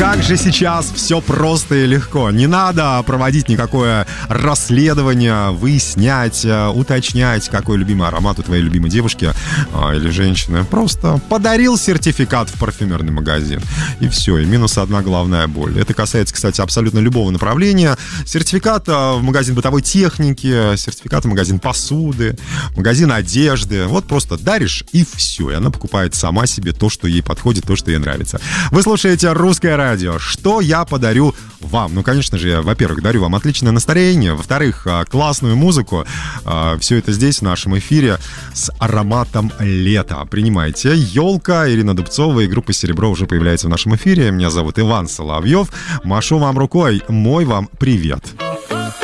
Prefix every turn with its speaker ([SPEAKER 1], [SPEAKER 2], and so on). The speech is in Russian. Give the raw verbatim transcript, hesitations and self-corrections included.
[SPEAKER 1] Как же сейчас все просто и легко. Не надо проводить никакое расследование, выяснять, уточнять, какой любимый аромат у твоей любимой девушки а, или женщины. Просто подарил сертификат в парфюмерный магазин. И все, и минус одна головная боль. Это касается, кстати, абсолютно любого направления. Сертификат в магазин бытовой техники, сертификат в магазин посуды, магазин одежды. Вот просто даришь, и все. И она покупает сама себе то, что ей подходит, то, что ей нравится. Вы слушаете «Русское радио». Что я подарю вам? Ну, конечно же, я, во-первых, дарю вам отличное настроение, во-вторых, классную музыку. Все это здесь, в нашем эфире, с ароматом лета. Принимайте. «Елка», Ирина Дубцова и группа «Серебро» уже появляется в нашем эфире. Меня зовут Иван Соловьев. Машу вам рукой. Мой вам привет.